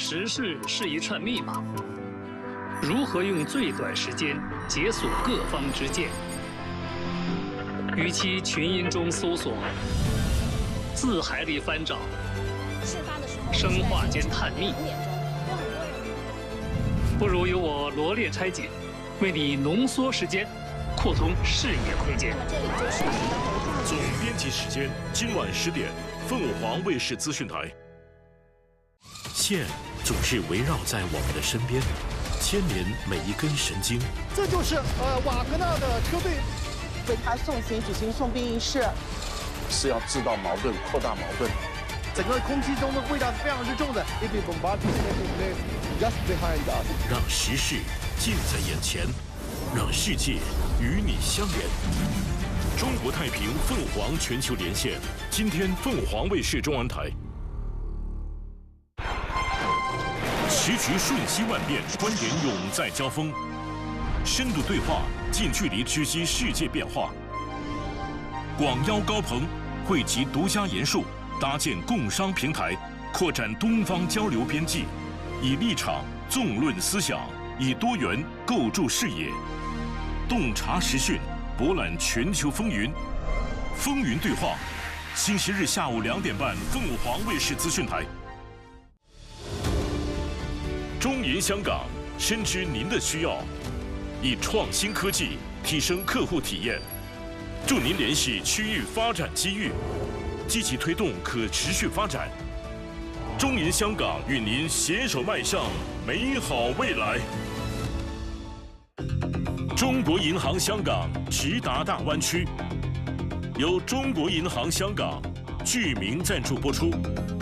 时事是一串密码，如何用最短时间解锁各方之见？与其群音中搜索，字海里翻找， 事发的时候， 生化间探秘，不如由我罗列拆解，为你浓缩时间，扩通视野空间。 那么这里就是总编辑时间，今晚10点，凤凰卫视资讯台。线总是围绕在我们的身边，牵连每一根神经。 这就是瓦格纳的车队为他送行举行送殡仪式， 是要制造矛盾、扩大矛盾。 整个空气中的味道是非常之重的。If we bombard just behind us， 让时事近在眼前，让世界与你相连。中国太平凤凰全球连线，今天凤凰卫视中文台。时局瞬息万变，观点永在交锋，深度对话，近距离直击世界变化。广邀高朋，汇集独家研述，搭建共商平台，扩展东方交流边际，以立场纵论思想，以多元构筑视野，洞察时讯，博览全球风云。风云对话，星期日下午2点半，凤凰卫视资讯台。中银香港深知您的需要，以创新科技提升客户体验，助您联系区域发展机遇，积极推动可持续发展。中银香港与您携手迈向美好未来。中国银行香港直达大湾区，由中国银行香港具名赞助播出。